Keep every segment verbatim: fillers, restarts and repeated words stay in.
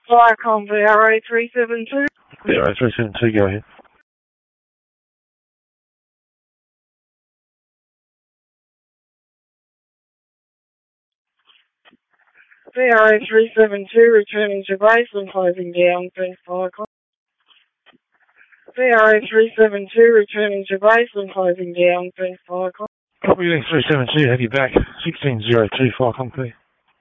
Viacom V R A three seven two. V R A three seven two, go ahead. V R A three seven two, returning to base and closing down, please, Viacom. V R A three seven two, returning to base and closing down, please, Viacom. Copy link three seven two, have you back, sixteen zero two, Viacom, please.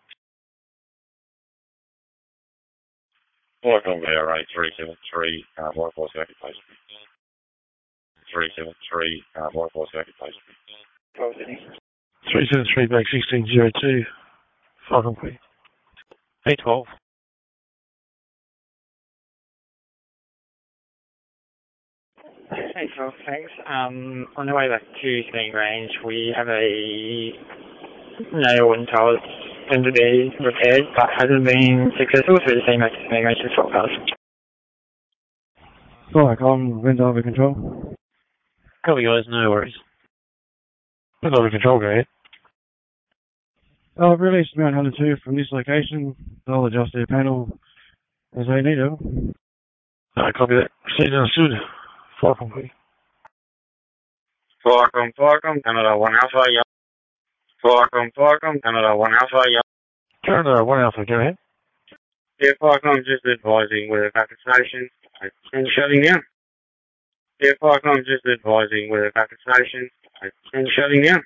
Viacom V R A three seven three, uh, Wi-Fi circuit placement. three seven three, uh, Wi-Fi circuit placement. three seven three, back sixteen zero two, Viacom, please. eight twelve. Hey, Phil, thanks. Um, on the way back to Sting Range, we have a nail and tile that's going to be repaired, but hasn't been successful, so the team back to Sting Range to swap cars. Viacom, wind over control. Copy, guys, no worries. Wind over control, go ahead. I've released Mount Hunter two from this location. I'll adjust their panel as they need to. Uh, copy that. Proceed understood. Viacom, please. Viacom, Viacom, Canada one Alpha, yeah. Viacom, Viacom, Canada one Alpha, yeah. Canada one Alpha, go ahead. Yeah, Viacom just advising we're back at station and shutting down. Yeah, Viacom just advising we're back at station and shutting down.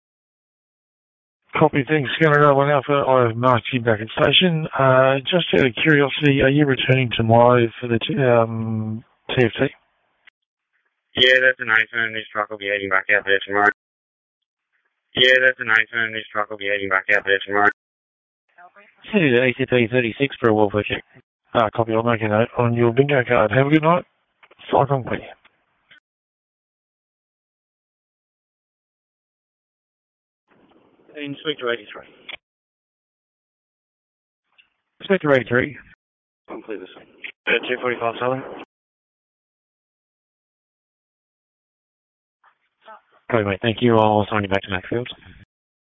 Copy, thanks. Canada one Alpha, I've marked you back at station. Uh, just out of curiosity, are you returning tomorrow for the t- um, T F T? Yeah, that's an Nathan. This truck will be heading back out there tomorrow. Yeah, that's an Nathan. This truck will be heading back out there tomorrow. Send you to A C P thirty-six for a welfare check. Ah, copy, I'll make a note on your bingo card. Have a good night. Viacom, please. Inspector eighty-three. Inspector eighty-three. Complete this. Uh, two forty-five, Southern. Copy, mate. Thank you. I'll sign you back to Macfield.